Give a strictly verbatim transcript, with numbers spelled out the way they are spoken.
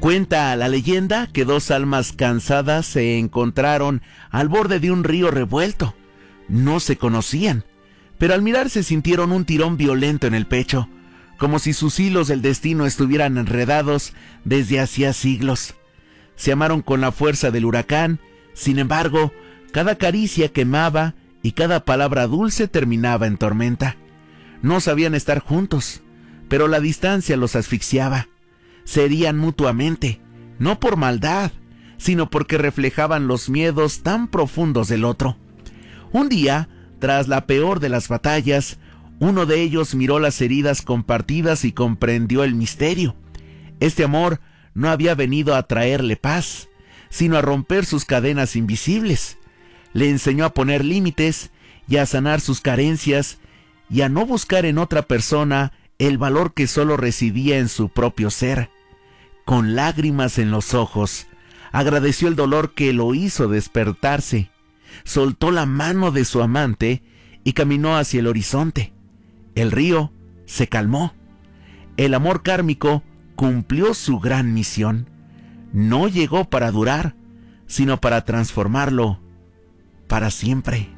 Cuenta la leyenda que dos almas cansadas se encontraron al borde de un río revuelto. No se conocían, pero al mirarse sintieron un tirón violento en el pecho, como si sus hilos del destino estuvieran enredados desde hacía siglos. Se amaron con la fuerza del huracán, sin embargo, cada caricia quemaba y cada palabra dulce terminaba en tormenta. No sabían estar juntos, pero la distancia los asfixiaba. Se herían mutuamente, no por maldad, sino porque reflejaban los miedos tan profundos del otro. Un día, tras la peor de las batallas, uno de ellos miró las heridas compartidas y comprendió el misterio. Este amor no había venido a traerle paz, sino a romper sus cadenas invisibles. Le enseñó a poner límites y a sanar sus carencias y a no buscar en otra persona el valor que solo residía en su propio ser. Con lágrimas en los ojos, agradeció el dolor que lo hizo despertarse, soltó la mano de su amante y caminó hacia el horizonte. El río se calmó. El amor kármico cumplió su gran misión. No llegó para durar, sino para transformarlo para siempre.